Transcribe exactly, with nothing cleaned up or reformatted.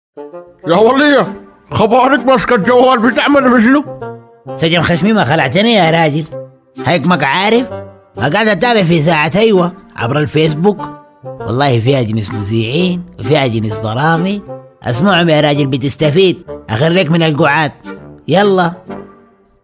يا ولية، خبارك ماسكة الجوال بتعمل بشنو؟ سجن خشمي ما خلعتني يا راجل، هيك ما عارف. قاعد اتابع في ساعة ايوه عبر الفيسبوك، والله فيها جنس مذيعين وفيها جنس برامج. اسمعهم يا راجل بتستفيد، اخرك من القعاد. يلا